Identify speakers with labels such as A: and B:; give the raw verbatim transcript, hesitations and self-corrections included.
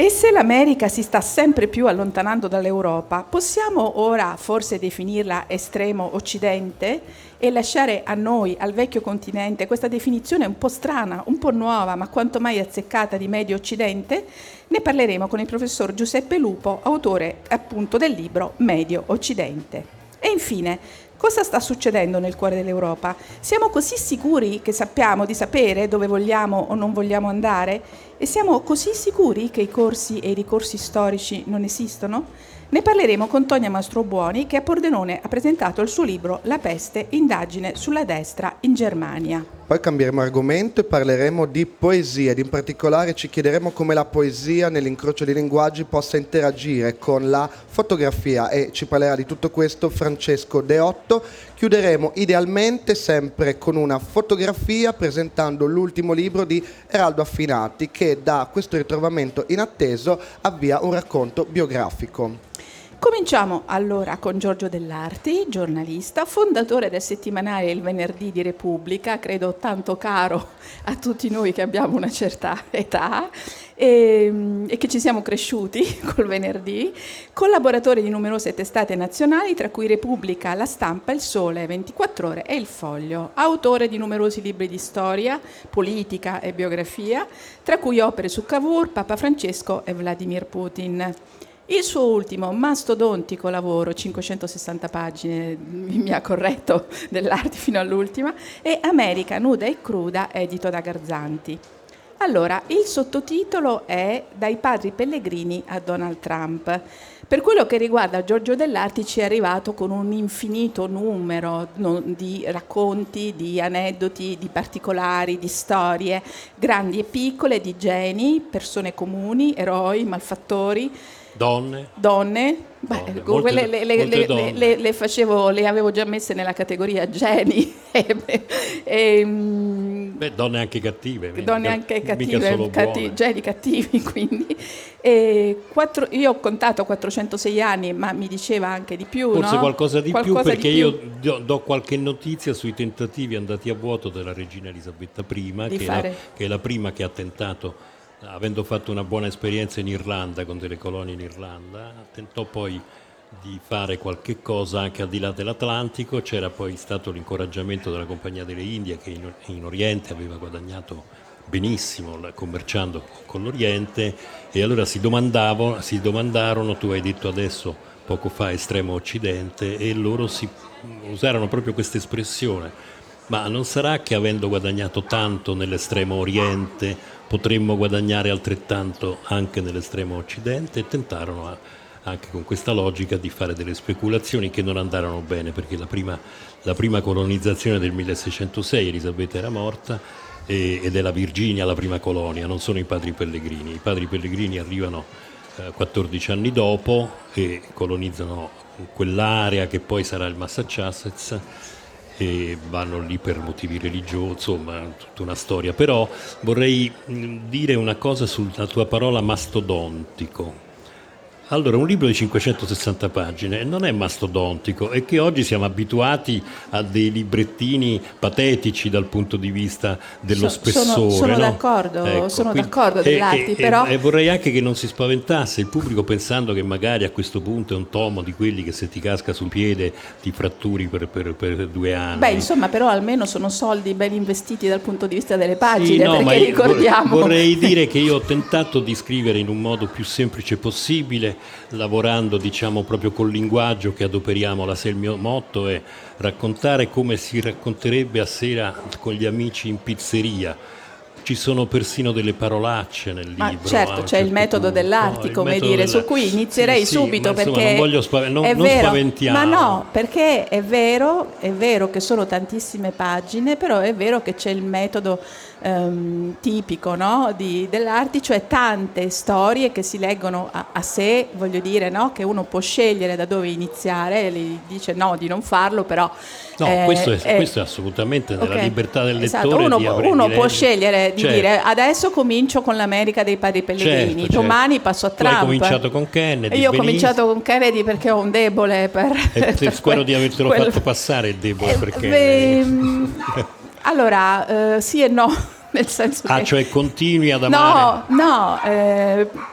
A: E se l'America si sta sempre più allontanando dall'Europa, possiamo ora forse definirla estremo occidente e lasciare a noi, al vecchio continente, questa definizione un po' strana, un po' nuova, ma quanto mai azzeccata di medio occidente? Ne parleremo con il professor Giuseppe Lupo, autore appunto del libro Medio Occidente. E infine, cosa sta succedendo nel cuore dell'Europa? Siamo così sicuri che sappiamo di sapere dove vogliamo o non vogliamo andare? E siamo così sicuri che i corsi e i ricorsi storici non esistono? Ne parleremo con Tonia Mastrobuoni, che a Pordenone ha presentato il suo libro La peste, indagine sulla destra in Germania.
B: Poi cambieremo argomento e parleremo di poesia ed in particolare ci chiederemo come la poesia nell'incrocio dei linguaggi possa interagire con la fotografia e ci parlerà di tutto questo Francesco Deotto. Chiuderemo idealmente sempre con una fotografia presentando l'ultimo libro di Eraldo Affinati che da questo ritrovamento inatteso avvia un racconto biografico.
A: Cominciamo allora con Giorgio Dell'Arti, giornalista, fondatore del settimanale Il Venerdì di Repubblica, credo tanto caro a tutti noi che abbiamo una certa età e, e che ci siamo cresciuti col venerdì, collaboratore di numerose testate nazionali, tra cui Repubblica, La Stampa, Il Sole, ventiquattro Ore e Il Foglio, autore di numerosi libri di storia, politica e biografia, tra cui opere su Cavour, Papa Francesco e Vladimir Putin. Il suo ultimo mastodontico lavoro, cinquecentosessanta pagine, mi ha corretto Dell'Arti fino all'ultima, è America nuda e cruda, edito da Garzanti. Allora, il sottotitolo è Dai padri pellegrini a Donald Trump. Per quello che riguarda Giorgio Dell'Arti ci è arrivato con un infinito numero di racconti, di aneddoti, di particolari, di storie, grandi e piccole, di geni, persone comuni, eroi, malfattori,
C: Donne.
A: Donne, beh,
C: Donne,
A: quelle
C: molte,
A: le, le,
C: molte
A: le,
C: donne.
A: le, le facevo, le avevo già messe nella categoria geni. e, e,
C: Beh, donne anche cattive.
A: Donne anche
C: mica
A: cattive,
C: solo
A: catti,
C: buone.
A: geni cattivi, quindi. E quattro, io ho contato quattrocentosei anni, ma mi diceva anche di più,
C: Forse
A: no?
C: qualcosa di
A: Qualcosa
C: più, perché
A: di più.
C: io do, do qualche notizia sui tentativi andati a vuoto della regina Elisabetta I,
A: Di
C: che è,
A: fare.
C: la, che è la prima che ha tentato, avendo fatto una buona esperienza in Irlanda, con delle colonie in Irlanda, tentò poi di fare qualche cosa anche al di là dell'Atlantico. C'era poi stato l'incoraggiamento della Compagnia delle Indie, che in, in Oriente aveva guadagnato benissimo commerciando con l'Oriente, e allora si domandavano, si domandarono, tu hai detto adesso poco fa estremo occidente, e loro si usarono proprio questa espressione: ma non sarà che avendo guadagnato tanto nell'estremo oriente potremmo guadagnare altrettanto anche nell'estremo occidente? E tentarono a, anche con questa logica di fare delle speculazioni che non andarono bene, perché la prima, la prima colonizzazione del milleseicentosei, Elisabetta era morta, e, ed è la Virginia la prima colonia, non sono i padri pellegrini. I padri pellegrini arrivano eh, quattordici anni dopo e colonizzano quell'area che poi sarà il Massachusetts, e vanno lì per motivi religiosi, insomma tutta una storia. Però vorrei dire una cosa sulla tua parola mastodontico. Allora, un libro di cinquecentosessanta pagine non è mastodontico, è che oggi siamo abituati a dei librettini patetici dal punto di vista dello
A: So-
C: spessore.
A: sono- sono
C: no?
A: d'accordo, sono
C: quindi-
A: d'accordo
C: e-
A: Dell'Arti,
C: e-
A: però-
C: E vorrei anche che non si spaventasse il pubblico pensando che magari a questo punto è un tomo di quelli che se ti casca sul piede ti fratturi per, per- per due anni.
A: Beh, insomma, però almeno sono soldi ben investiti dal punto di vista delle pagine,
C: Sì, no, ma
A: perché
C: io
A: ricordiamo...
C: vorrei dire che io ho tentato di scrivere in un modo più semplice possibile, lavorando diciamo proprio col linguaggio che adoperiamo. La, il mio motto è raccontare come si racconterebbe a sera con gli amici in pizzeria. Ci sono persino delle parolacce nel libro.
A: Ma certo,
C: a un
A: c'è il
C: certo
A: metodo
C: punto.
A: dell'Arti,
C: Il
A: come
C: metodo
A: dire,
C: della-
A: su cui inizierei
C: Sì, sì,
A: subito,
C: ma insomma,
A: perché
C: non voglio spaven- non-
A: è
C: non
A: vero,
C: spaventiamo.
A: ma no, perché è vero, è vero che sono tantissime pagine, però è vero che c'è il metodo ehm, tipico, no, di, dell'Arti, cioè tante storie che si leggono a, a sé, voglio dire, no, che uno può scegliere da dove iniziare, gli dice no di non farlo, però...
C: No,
A: eh,
C: questo, è,
A: eh,
C: questo è assolutamente nella
A: ok,
C: libertà del
A: esatto.
C: lettore.
A: Uno,
C: di avere-
A: uno
C: di
A: può
C: leggere.
A: scegliere di
C: Certo.
A: dire adesso comincio con l'America dei padri pellegrini,
C: Certo,
A: domani
C: certo.
A: passo a
C: Tu
A: Trump.
C: hai cominciato con Kennedy,
A: E io ho
C: benissimo.
A: cominciato con Kennedy perché ho un debole per...
C: E
A: per
C: te- spero
A: quel-
C: di avertelo
A: quel-
C: fatto passare il debole,
A: Eh,
C: perché...
A: beh, mm, allora, eh, sì e no, nel senso
C: Ah,
A: che...
C: cioè continui ad amare...
A: No, no, eh,